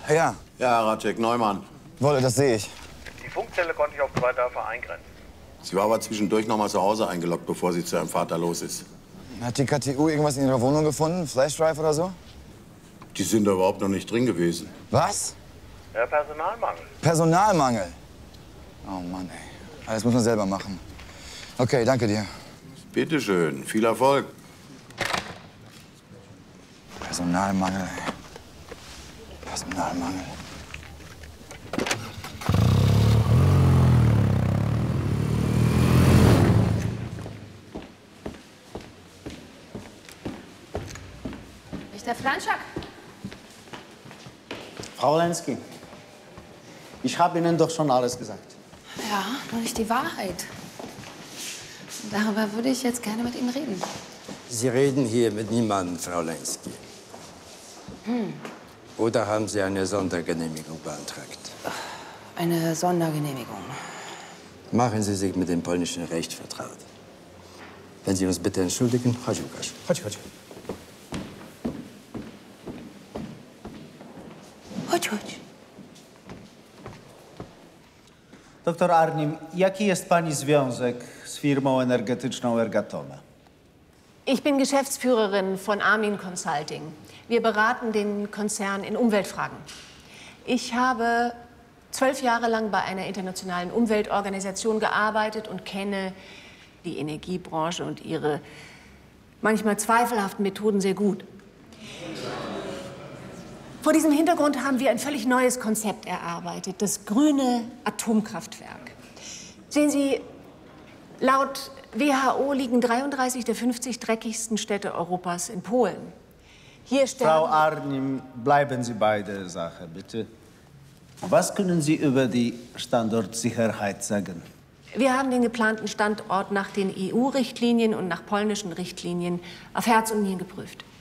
Ja. Ja, Radek Neumann. Wolle, das sehe ich. Die Funkzelle konnte ich auf 2 Dörfer eingrenzen. Sie war aber zwischendurch noch mal zu Hause eingeloggt, bevor sie zu ihrem Vater los ist. Hat die KTU irgendwas in ihrer Wohnung gefunden? Flashdrive oder so? Die sind da überhaupt noch nicht drin gewesen. Was? Ja, Personalmangel. Personalmangel. Oh Mann, ey. Alles muss man selber machen. Okay, danke dir. Bitte schön, viel Erfolg. Personalmangel, ey. Personalmangel. Richter Flanschak. Frau Lenski, ich habe Ihnen doch schon alles gesagt. Ja, nur nicht die Wahrheit. Darüber würde ich jetzt gerne mit Ihnen reden. Sie reden hier mit niemandem, Frau Lenski. Oder haben Sie eine Sondergenehmigung beantragt? Eine Sondergenehmigung. Machen Sie sich mit dem polnischen Recht vertraut. Wenn Sie uns bitte entschuldigen, chodź Łukasz. Chodź. Chodź. Doktor Arnim, jaki jest pani związek z firmą energetyczną Ergatona? Ich bin Geschäftsführerin von Armin Consulting. Wir beraten den Konzern in Umweltfragen. Ich habe 12 Jahre lang bei einer internationalen Umweltorganisation gearbeitet und kenne die Energiebranche und ihre manchmal zweifelhaften Methoden sehr gut. Vor diesem Hintergrund haben wir ein völlig neues Konzept erarbeitet, das grüne Atomkraftwerk. Sehen Sie, laut WHO liegen 33 der 50 dreckigsten Städte Europas in Polen. Hier Frau Arnim, bleiben Sie bei der Sache, bitte. Was können Sie über die Standortsicherheit sagen? Wir haben den geplanten Standort nach den EU-Richtlinien und nach polnischen Richtlinien auf Herz und Nieren geprüft.